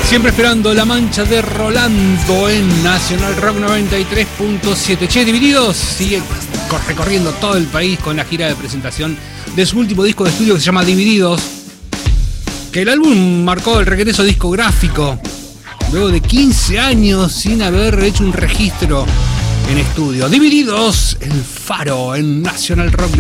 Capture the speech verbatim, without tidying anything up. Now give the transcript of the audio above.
Siempre esperando La Mancha de Rolando en Nacional Rock noventa y tres punto siete. Che, Divididos sigue recorriendo todo el país con la gira de presentación de su último disco de estudio que se llama Divididos, que el álbum marcó el regreso discográfico luego de quince años sin haber hecho un registro en estudio. Divididos, El Faro en Nacional Rock